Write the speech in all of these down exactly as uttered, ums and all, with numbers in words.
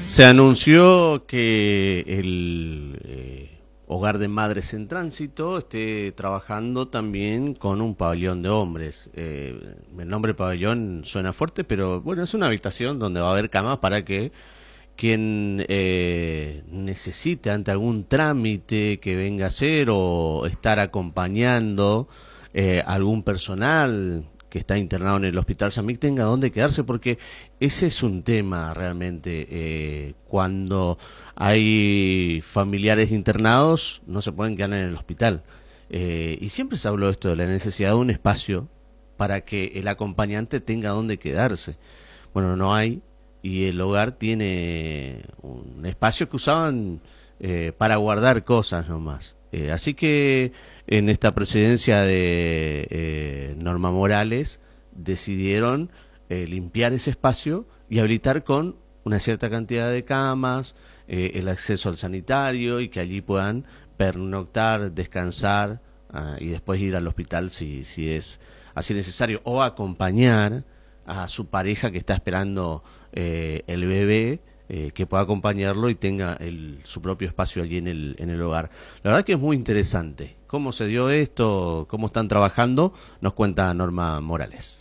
Se anunció que el eh, Hogar de Madres en Tránsito esté trabajando también con un pabellón de hombres. Eh, el nombre pabellón suena fuerte, pero bueno, es una habitación donde va a haber camas para que quien eh, necesite ante algún trámite que venga a hacer o estar acompañando eh, algún personal que está internado en el Hospital San Miguel tenga dónde quedarse, porque ese es un tema realmente. Eh, cuando hay familiares internados no se pueden quedar en el hospital, eh, y siempre se habló esto de la necesidad de un espacio para que el acompañante tenga dónde quedarse. Bueno, no hay, y el hogar tiene un espacio que usaban eh, para guardar cosas nomás. Eh, así que en esta presidencia de eh, Norma Morales decidieron eh, limpiar ese espacio y habilitar con una cierta cantidad de camas, eh, el acceso al sanitario, y que allí puedan pernoctar, descansar, uh, y después ir al hospital si, si es así necesario, o acompañar a su pareja que está esperando eh, el bebé, eh, que pueda acompañarlo y tenga el, su propio espacio allí en el, en el hogar. La verdad que es muy interesante. ¿Cómo se dio esto? ¿Cómo están trabajando? Nos cuenta Norma Morales.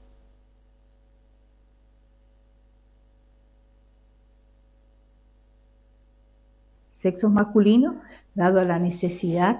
Sexos masculinos, dado a la necesidad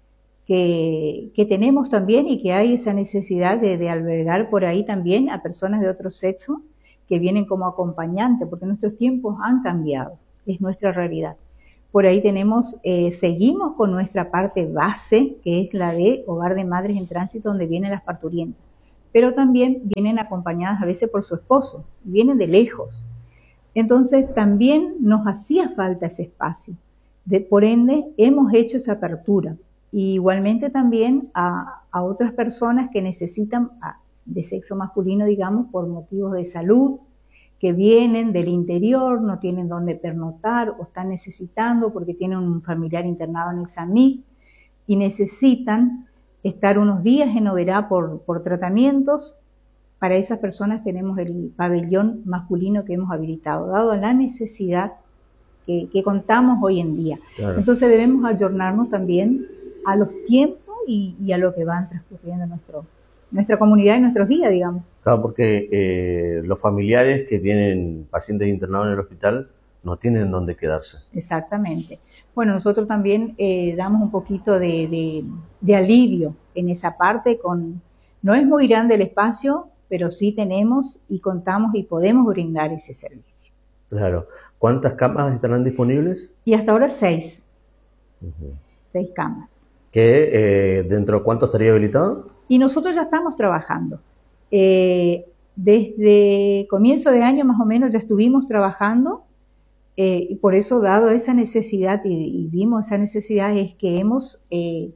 que, que tenemos también, y que hay esa necesidad de, de albergar por ahí también a personas de otro sexo que vienen como acompañantes, porque nuestros tiempos han cambiado, es nuestra realidad. Por ahí tenemos, eh, seguimos con nuestra parte base, que es la de Hogar de Madres en Tránsito, donde vienen las parturientas, pero también vienen acompañadas a veces por su esposo, vienen de lejos. Entonces también nos hacía falta ese espacio. De, por ende, hemos hecho esa apertura. Y igualmente también a, a otras personas que necesitan a, de sexo masculino, digamos, por motivos de salud, que vienen del interior, no tienen dónde pernoctar o están necesitando porque tienen un familiar internado en el S A M I C y necesitan estar unos días en Oberá por, por tratamientos. Para esas personas tenemos el pabellón masculino que hemos habilitado, dado a la necesidad que, que contamos hoy en día. Claro. Entonces debemos ayornarnos también a los tiempos y, y a lo que van transcurriendo en nuestro, nuestra comunidad y nuestros días, digamos. Claro, porque eh, los familiares que tienen pacientes internados en el hospital no tienen dónde quedarse. Exactamente. Bueno, nosotros también eh, damos un poquito de, de, de alivio en esa parte. Con, no es muy grande el espacio, pero sí tenemos y contamos y podemos brindar ese servicio. Claro. ¿Cuántas camas estarán disponibles? Y hasta ahora seis. Uh-huh. Seis camas. ¿Que eh, dentro de cuánto estaría habilitado? Y nosotros ya estamos trabajando. Eh, desde comienzo de año más o menos ya estuvimos trabajando, eh, y por eso, dado esa necesidad y, y vimos esa necesidad, es que hemos eh,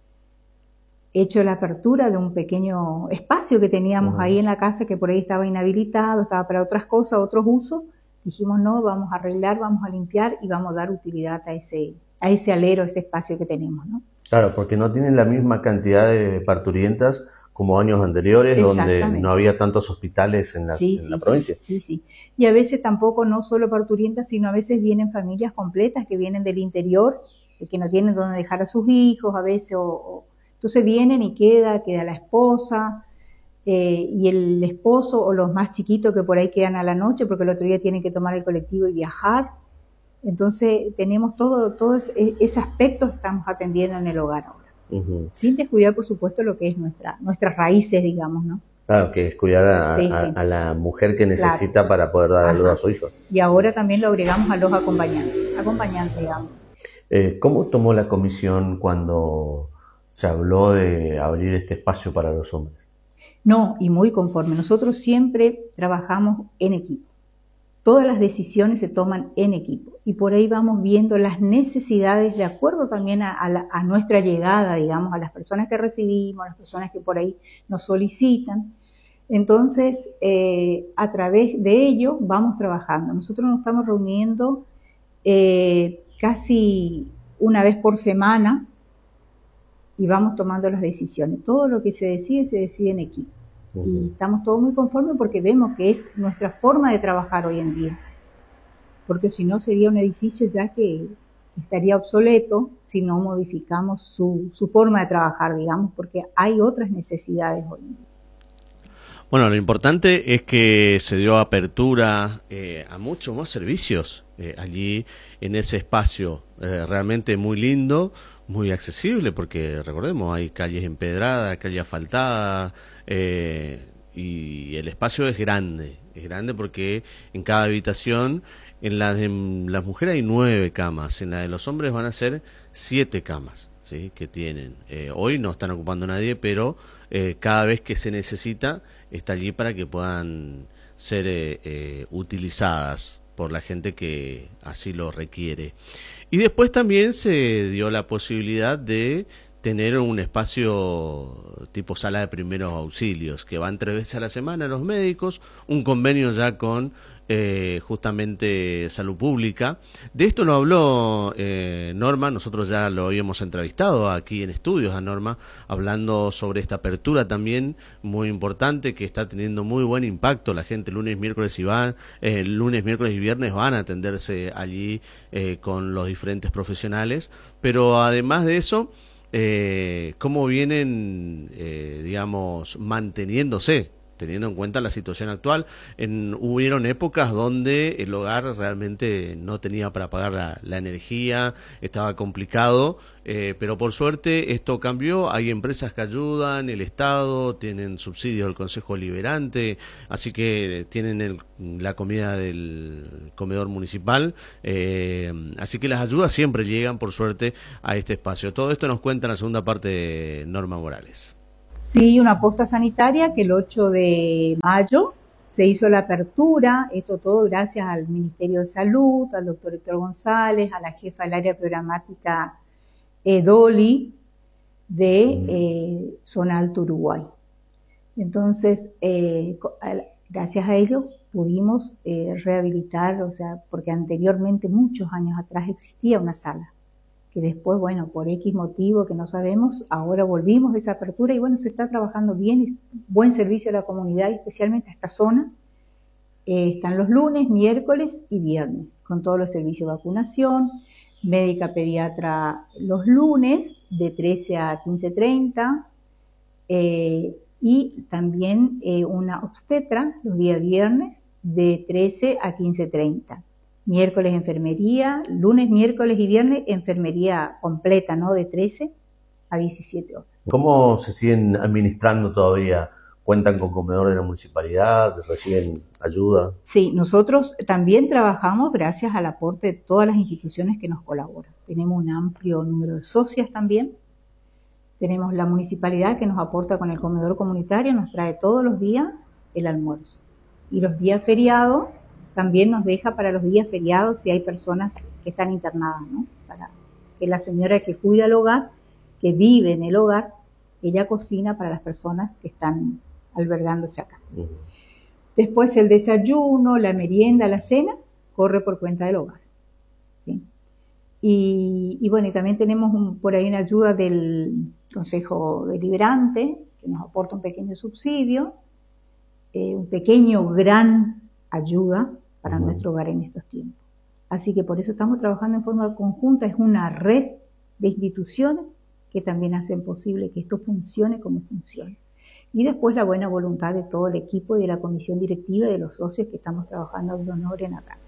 hecho la apertura de un pequeño espacio que teníamos uh-huh. ahí en la casa, que por ahí estaba inhabilitado, estaba para otras cosas, otros usos. Dijimos, no, vamos a arreglar, vamos a limpiar y vamos a dar utilidad a ese, a ese alero, ese espacio que tenemos, ¿no? Claro, porque no tienen la misma cantidad de parturientas como años anteriores, donde no había tantos hospitales en la, sí, en sí, la provincia. Sí, sí, y a veces tampoco no solo parturientas, sino a veces vienen familias completas que vienen del interior, que no tienen dónde dejar a sus hijos, a veces, o, o entonces vienen y queda, queda la esposa, eh, y el esposo, o los más chiquitos que por ahí quedan a la noche, porque el otro día tienen que tomar el colectivo y viajar. Entonces tenemos todo, todo ese, ese aspecto que estamos atendiendo en el hogar ahora. Uh-huh. Sin descuidar, por supuesto, lo que es nuestra, nuestras raíces, digamos, ¿no? Claro, que es cuidar a, sí, a, sí. a la mujer que necesita, claro, para poder dar a luz a su hijo. Y ahora también lo agregamos a los acompañantes, acompañantes, digamos. Eh, ¿Cómo tomó la comisión cuando se habló de abrir este espacio para los hombres? No, y muy conforme. Nosotros siempre trabajamos en equipo. Todas las decisiones se toman en equipo y por ahí vamos viendo las necesidades de acuerdo también a, a, la, a nuestra llegada, digamos, a las personas que recibimos, a las personas que por ahí nos solicitan. Entonces, eh, a través de ello vamos trabajando. Nosotros nos estamos reuniendo eh, casi una vez por semana y vamos tomando las decisiones. Todo lo que se decide, se decide en equipo. Uh-huh. Y estamos todos muy conformes porque vemos que es nuestra forma de trabajar hoy en día. porque si no sería un edificio ya que estaría obsoleto si no modificamos su, su forma de trabajar, digamos, porque hay otras necesidades hoy en día. Bueno, lo importante es que se dio apertura eh, a muchos más servicios eh, allí en ese espacio eh, realmente muy lindo, muy accesible, porque recordemos, hay calles empedradas, calle asfaltada, eh, y el espacio es grande, es grande porque en cada habitación, en la de las mujeres hay nueve camas, en la de los hombres van a ser siete camas, ¿sí? Que tienen. Eh, hoy no están ocupando nadie, pero eh, cada vez que se necesita está allí para que puedan ser eh, eh, utilizadas por la gente que así lo requiere. Y después también se dio la posibilidad de tener un espacio tipo sala de primeros auxilios, que van tres veces a la semana los médicos, un convenio ya con eh, justamente salud pública. De esto nos habló eh, Norma, nosotros ya lo habíamos entrevistado aquí en estudios a Norma, hablando sobre esta apertura también muy importante que está teniendo muy buen impacto. La gente lunes, miércoles y van, eh, lunes, miércoles y viernes van a atenderse allí eh, con los diferentes profesionales, pero además de eso, Eh, cómo vienen, eh, digamos, manteniéndose, teniendo en cuenta la situación actual. En, hubieron épocas donde el hogar realmente no tenía para pagar la, la energía, estaba complicado, eh, pero por suerte esto cambió. Hay empresas que ayudan, el Estado, tienen subsidios del Consejo Liberante, así que tienen el, la comida del comedor municipal, eh, así que las ayudas siempre llegan, por suerte, a este espacio. Todo esto nos cuenta en la segunda parte de Norma Morales. Sí, una posta sanitaria que el ocho de mayo se hizo la apertura, esto todo gracias al Ministerio de Salud, al doctor Héctor González, a la jefa del área programática eh, Dolly de eh, Zona Alto Uruguay. Entonces, eh, gracias a ellos pudimos eh, rehabilitar, o sea, porque anteriormente, muchos años atrás, existía una sala, que después, bueno, por X motivo que no sabemos, ahora volvimos de esa apertura y bueno, se está trabajando bien, buen servicio a la comunidad, especialmente a esta zona. Eh, están los lunes, miércoles y viernes, con todos los servicios de vacunación, médica pediatra los lunes de trece a quince treinta, eh, y también eh, una obstetra los días viernes de trece a quince treinta. Miércoles enfermería, lunes, miércoles y viernes enfermería completa, ¿no? De trece a diecisiete horas. ¿Cómo se siguen administrando todavía? ¿Cuentan con comedor de la municipalidad? ¿Reciben ayuda? Sí, nosotros también trabajamos gracias al aporte de todas las instituciones que nos colaboran. Tenemos un amplio número de socias también. Tenemos la municipalidad que nos aporta con el comedor comunitario, nos trae todos los días el almuerzo. Y los días feriados también nos deja para los días feriados si hay personas que están internadas, ¿no? Para que la señora que cuida el hogar, que vive en el hogar, ella cocina para las personas que están albergándose acá. Uh-huh. Después el desayuno, la merienda, la cena, corre por cuenta del hogar, ¿sí? Y, y bueno, y también tenemos un, por ahí una ayuda del Consejo Deliberante, que nos aporta un pequeño subsidio, eh, un pequeño gran ayuda para uh-huh. nuestro hogar en estos tiempos. Así que por eso estamos trabajando en forma conjunta, es una red de instituciones que también hacen posible que esto funcione como funciona. Y después la buena voluntad de todo el equipo y de la comisión directiva y de los socios que estamos trabajando de honor en acá.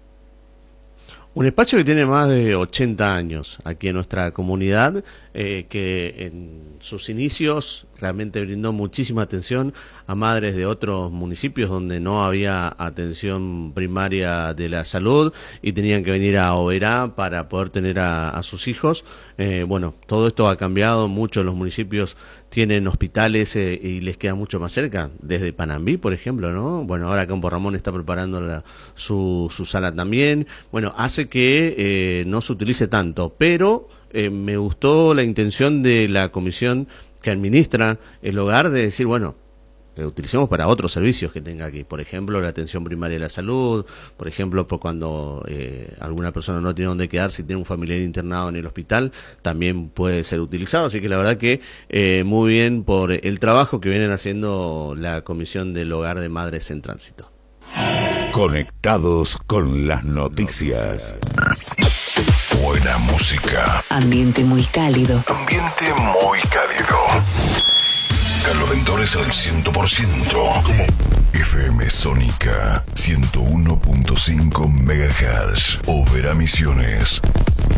Un espacio que tiene más de ochenta años aquí en nuestra comunidad, eh, que en sus inicios realmente brindó muchísima atención a madres de otros municipios donde no había atención primaria de la salud y tenían que venir a Oberá para poder tener a, a sus hijos. Eh, bueno, todo esto ha cambiado, muchos de los municipios tienen hospitales eh, y les queda mucho más cerca, desde Panambí, por ejemplo, ¿no? Bueno, ahora Campo Ramón está preparando la, su, su sala también. Bueno, hace que eh, no se utilice tanto, pero eh, me gustó la intención de la comisión que administra el hogar de decir, bueno, eh, utilicemos para otros servicios que tenga aquí, por ejemplo, la atención primaria de la salud, por ejemplo, por cuando eh, alguna persona no tiene dónde quedar, si tiene un familiar internado en el hospital, también puede ser utilizado, así que la verdad que eh, muy bien por el trabajo que vienen haciendo la Comisión del Hogar de Madres en Tránsito. Conectados con las noticias. Buena música. Ambiente muy cálido. Ambiente muy cálido. Calorentores al cien por ciento. F M Sónica ciento uno punto cinco megahertz. Opera Misiones.